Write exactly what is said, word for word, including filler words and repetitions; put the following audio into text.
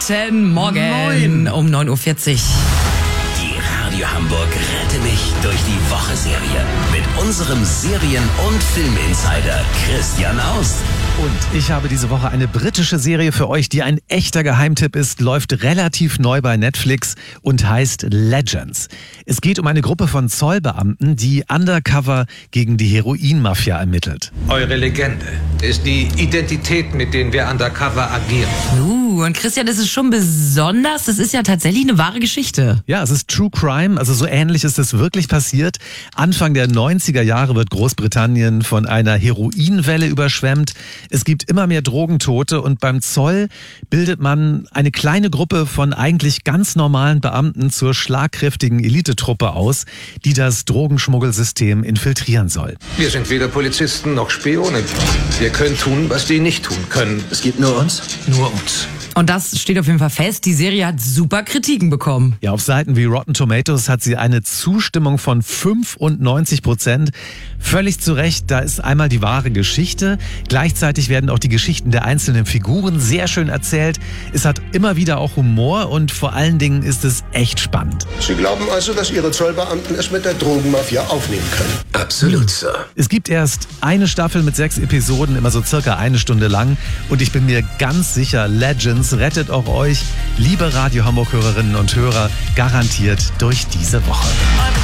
Guten Morgen Moin. Um neun Uhr vierzig. Die Radio Hamburg Rette mich durch die Woche-Serie mit unserem Serien- und Filminsider Christian Aust. Und ich habe diese Woche eine britische Serie für euch, die ein echter Geheimtipp ist, läuft relativ neu bei Netflix und heißt Legends. Es geht um eine Gruppe von Zollbeamten, die undercover gegen die Heroinmafia ermittelt. Eure Legende ist die Identität, mit denen wir undercover agieren. Uh, und Christian, das ist schon besonders. Das ist ja tatsächlich eine wahre Geschichte. Ja, es ist True Crime, also so ähnlich ist es wirklich passiert. Anfang der neunziger Jahre wird Großbritannien von einer Heroinwelle überschwemmt. Es gibt immer mehr Drogentote und beim Zoll bildet man eine kleine Gruppe von eigentlich ganz normalen Beamten zur schlagkräftigen Elitetruppe aus, die das Drogenschmuggelsystem infiltrieren soll. Wir sind weder Polizisten noch Spione. Wir können tun, was die nicht tun können. Es gibt nur uns? Nur uns. Und das steht auf jeden Fall fest. Die Serie hat super Kritiken bekommen. Ja, auf Seiten wie Rotten Tomatoes hat sie eine Zustimmung von fünfundneunzig Prozent. Völlig zu Recht, da ist einmal die wahre Geschichte. Gleichzeitig werden auch die Geschichten der einzelnen Figuren sehr schön erzählt. Es hat immer wieder auch Humor und vor allen Dingen ist es echt spannend. Sie glauben also, dass Ihre Zollbeamten es mit der Drogenmafia aufnehmen können? Absolut, Sir. Es gibt erst eine Staffel mit sechs Episoden, immer so circa eine Stunde lang. Und ich bin mir ganz sicher, Legends rettet auch euch, liebe Radio Hamburg-Hörerinnen und Hörer, garantiert durch diese Woche.